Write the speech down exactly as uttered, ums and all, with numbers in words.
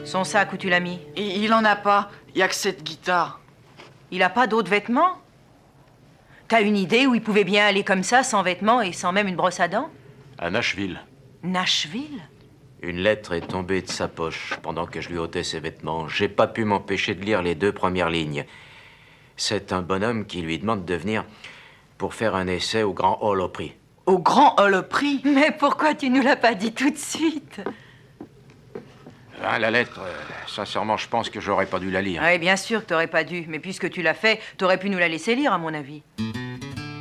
Son sac, où tu l'as mis? Et il en a pas. Il y a que cette guitare. Il a pas d'autres vêtements? T'as une idée où il pouvait bien aller comme ça, sans vêtements et sans même une brosse à dents? À Nashville. Nashville? Une lettre est tombée de sa poche pendant que je lui ôtais ses vêtements. J'ai pas pu m'empêcher de lire les deux premières lignes. C'est un bonhomme qui lui demande de venir pour faire un essai au Grand Holoprix. Au Grand Holoprix? Mais pourquoi tu nous l'as pas dit tout de suite? Hein, la lettre, euh, sincèrement, je pense que j'aurais pas dû la lire. Oui, bien sûr que t'aurais pas dû. Mais puisque tu l'as fait, t'aurais pu nous la laisser lire, à mon avis.